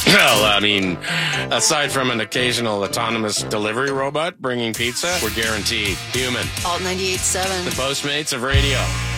Well, I mean, aside from an occasional autonomous delivery robot bringing pizza, we're guaranteed human. Alt 98.7. The Postmates of radio.